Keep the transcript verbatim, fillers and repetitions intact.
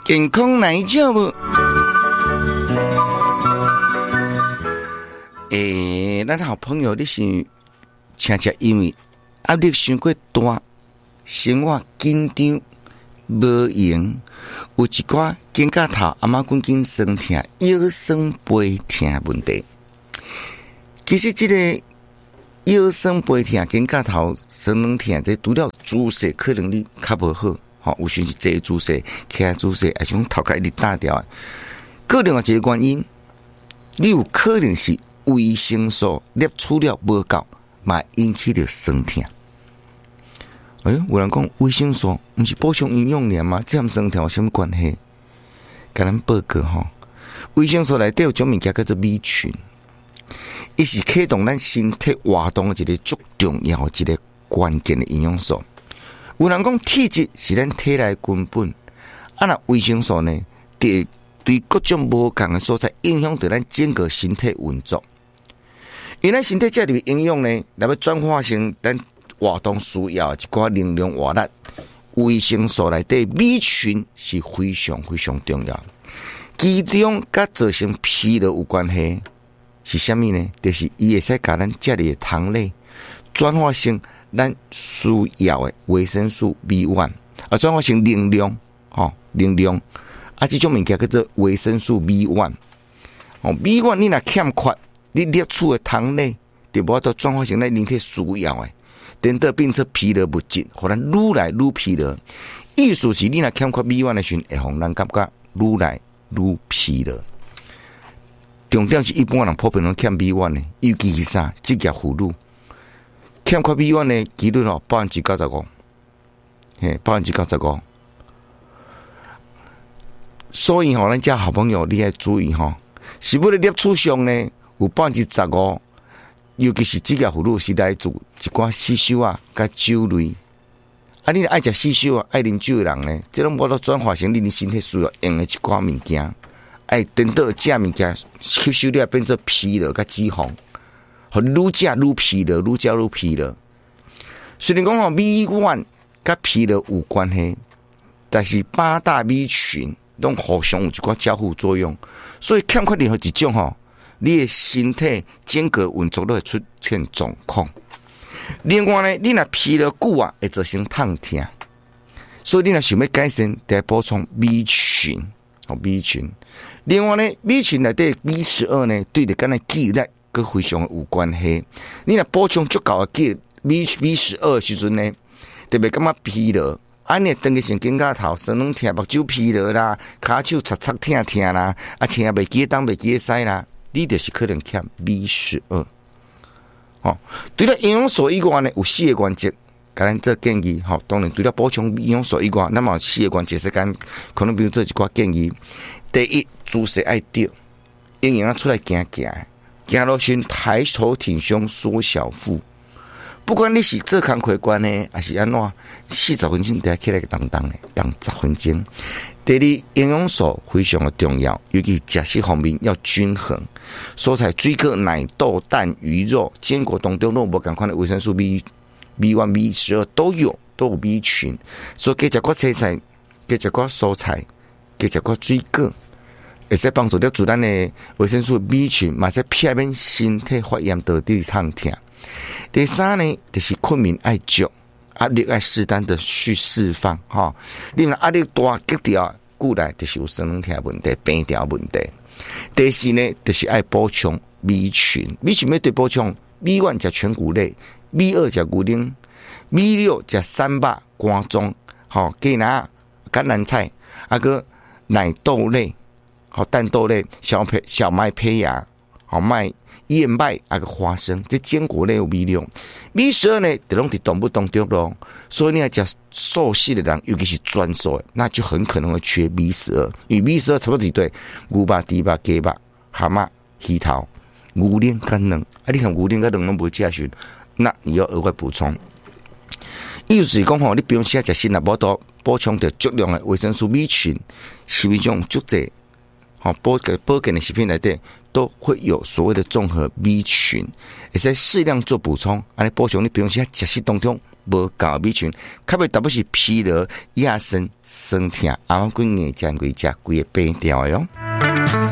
健康哪一叫不？诶、欸，咱好朋友，你是常常因为压力伤过大，生活紧张无用，有一寡肩胛头、阿妈关节酸痛、腰酸背痛问题。其实这个腰酸背痛、肩胛头酸软痛，这除了姿势可能你较无好，吼，有时是坐姿势、徛姿势，还是讲头壳一直打掉。个另外一个原因，你有可能是维生素摄取了无够，嘛引起了酸痛。哎，有人讲维生素不是补充营养尔吗？这和酸痛有什么关系？跟咱报告吼，维生素内底有种物件叫做米群，伊是启动咱身体活动的一个足重要的一个关键的营养素。有人讲体质是咱体内根本，啊那维生素呢，对对各种无同的所在影响到咱整个身体运作。因咱身体这里营养呢，来要转化成咱活动需要一寡能量活力，维生素内底米群是非常非常重要。其中甲造成疲劳有关系是啥物呢？就是伊会使甲咱这里的糖类转化成咱需要的维生素 B 一， 啊，转化成能量，吼、哦，能量啊，这种物件叫做维生素 B 一。哦 ，B 一 你若欠缺，你摄取的糖类就无法度转化成咱人体需要的，等到变成疲劳不振，互咱愈来愈疲劳。意思是你若欠缺 B 一 的时候，会互咱感觉愈来愈疲劳。重点是一般人普遍拢欠 B 一 的，尤其是啥职业妇女欠缺 B 一 的几率哦，百分之九十五，嘿，百分之九十五。所以吼，咱遮好朋友你要注意吼，是不是摄取上呢？有百分之十五，尤其是职业妇女是来自一寡吸收啊，甲酒类。啊，你爱食吸收啊，爱啉酒的人呢，这种无法度转化成你身体需要用的一寡物件。哎，等到这物件吸收了变做疲劳甲脂肪，互愈食愈疲劳，愈食愈疲劳。虽然讲吼米丸甲疲劳有关系，但是八大米群拢互相有一寡交互作用，所以欠缺任何一种吼，你的身体整个运作都会出现状况。另外呢，你若疲劳久啊，会造成痛痛，所以你若想要改善，得补充米群。哦，米群。另外呢，米群内底米十二呢，对着咱的肌力佮非常有关系。你若补充足够的肌米米十二的时阵呢，特别感觉疲劳，啊，你当个成肩胛头酸软痛、目睭疲劳啦，骹手擦擦痛痛啦，啊，穿也袂记得东袂记得西啦，你就是可能欠米十二。哦，除了营养素以外呢，有四个原则。甲咱做建议，吼，当然除了补充营养素以外，那么四个关键时间可能比如做一寡建议。第一，姿势爱对，应用啊出来行行，行落去抬头挺胸，缩小腹。不管你是做工课关呢，还是安怎，四十分钟得起来当当的，当十分钟。第二，营养素非常的重要，尤其食食方面要均衡，蔬菜、水果、奶豆、蛋、鱼肉、坚果当中都有无同款的维生素 B。B 一、B 十二都有，都有 B 群，所以加食个青菜，加食个蔬菜，加食个水果，会使帮助到自咱的维生素 B 群，嘛在避免身体发炎导致痛痛。第三呢，就是困眠爱足，压力爱适当的去释放，哈。你若压力大，急掉，久来就是有酸软痛问题、病调问题。第四呢，就是爱补充 B 群 ，B 群要对补充 B 一 食全谷类。B 二食牛奶 ，B 六食三肉、肝脏，好鸡蛋、橄榄菜，啊个奶豆类，好蛋豆类、小胚小麦胚芽，好麦燕麦，啊个花生，这坚果类有 B 六。B 十二呢，就拢伫动物当中咯，所以你要食素食的人，尤其是专素的，那就很可能会缺 B 十二。因为 B 十二差不多对牛肉、猪肉、鸡肉、蛤蟆、鱼头、牛奶跟卵，啊你看牛奶跟卵拢无食时，那你要额外补充。意思是讲吼，你不用现在食新的，无多补充着足量的维生素 B 群，是一种足济，好保健保健的食品内底都会有所谓的综合 B 群，会使适量做补充，安尼补充你不用现在食食当中无够米群，较袂特别是疲劳、亚身、酸痛，啊，规硬将规只规个变掉哟。